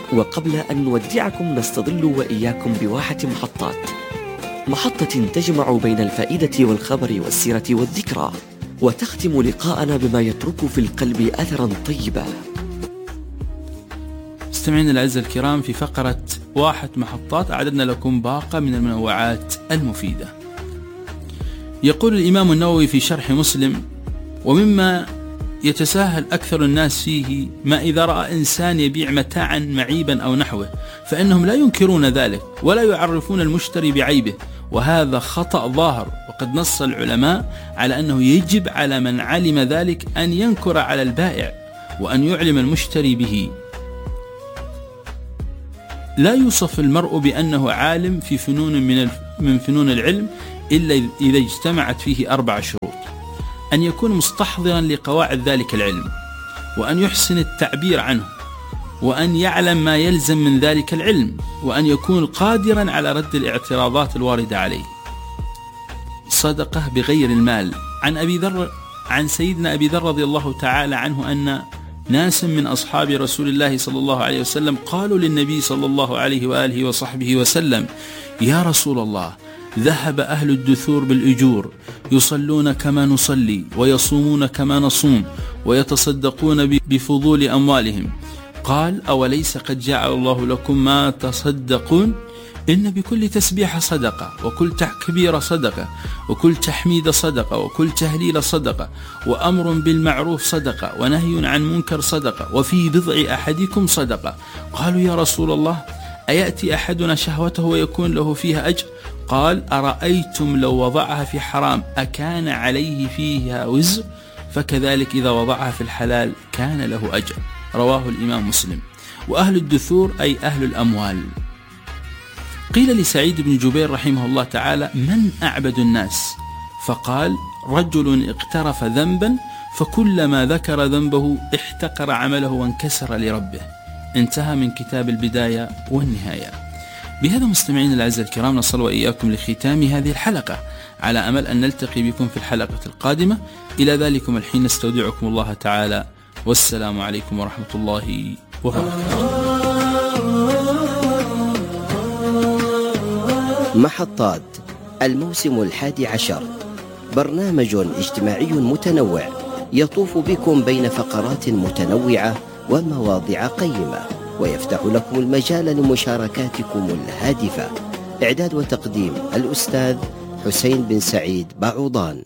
وقبل أن نودعكم نستظل وإياكم بواحة محطة تجمع بين الفائدة والخبر والسيرة والذكرى، وتختم لقاءنا بما يترك في القلب أثرا طيبا. مستمعينا الأعزاء الكرام، في فقرة واحة محطات أعددنا لكم باقة من المنوعات المفيدة. يقول الإمام النووي في شرح مسلم: ومما يتساهل أكثر الناس فيه ما إذا رأى إنسان يبيع متاعا معيبا أو نحوه فإنهم لا ينكرون ذلك ولا يعرفون المشتري بعيبه، وهذا خطأ ظاهر. وقد نص العلماء على أنه يجب على من علم ذلك أن ينكر على البائع وأن يعلم المشتري به. لا يوصف المرء بأنه عالم في فنون من فنون العلم إلا إذا اجتمعت فيه 4 شروط: أن يكون مستحضرا لقواعد ذلك العلم، وأن يحسن التعبير عنه، وأن يعلم ما يلزم من ذلك العلم، وأن يكون قادرا على رد الاعتراضات الواردة عليه. صدقة بغير المال. عن سيدنا أبي ذر رضي الله تعالى عنه أن ناس من أصحاب رسول الله صلى الله عليه وسلم قالوا للنبي صلى الله عليه وآله وصحبه وسلم: يا رسول الله، ذهب أهل الدثور بالأجور، يصلون كما نصلي، ويصومون كما نصوم، ويتصدقون بفضول أموالهم. قال: أوليس قد جعل الله لكم ما تصدقون؟ إن بكل تسبيح صدقة، وكل تكبير صدقة، وكل تحميد صدقة، وكل تهليل صدقة، وأمر بالمعروف صدقة، ونهي عن منكر صدقة، وفي بضع أحدكم صدقة. قالوا: يا رسول الله، أيأتي أحدنا شهوته ويكون له فيها أجر؟ قال: أرأيتم لو وضعها في حرام أكان عليه فيها وزر؟ فكذلك إذا وضعها في الحلال كان له أجر. رواه الإمام مسلم. وأهل الدثور أي أهل الأموال. قيل لسعيد بن جبير رحمه الله تعالى: من أعبد الناس؟ فقال: رجل اقترف ذنبا فكلما ذكر ذنبه احتقر عمله وانكسر لربه. انتهى من كتاب البداية والنهاية. بهذا مستمعين الأعزاء الكرام نصل وإياكم لختام هذه الحلقة، على أمل أن نلتقي بكم في الحلقة القادمة. إلى ذلكم الحين نستودعكم الله تعالى، والسلام عليكم ورحمة الله وبركاته. محطات الموسم 11، برنامج اجتماعي متنوع يطوف بكم بين فقرات متنوعة ومواضيع قيمة، ويفتح لكم المجال لمشاركاتكم الهادفة. إعداد وتقديم الأستاذ حسين بن سعيد بعوضان.